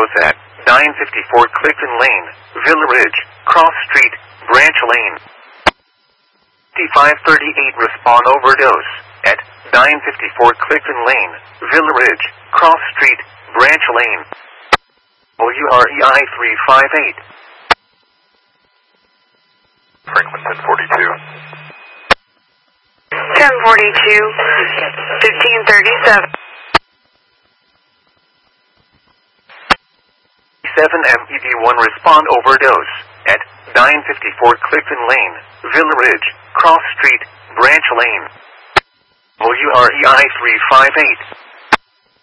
overdose at 954 Clifton Lane, Villa Ridge, Cross Street, Branch Lane. 5538 respond overdose at 954 Clifton Lane, Villa Ridge, Cross Street, Branch Lane. WREI 358. Franklin 1042. 1042, 1537. 7MED1 respond overdose at 954 Clifton Lane, Villa Ridge, Cross Street, Branch Lane. WREI 358.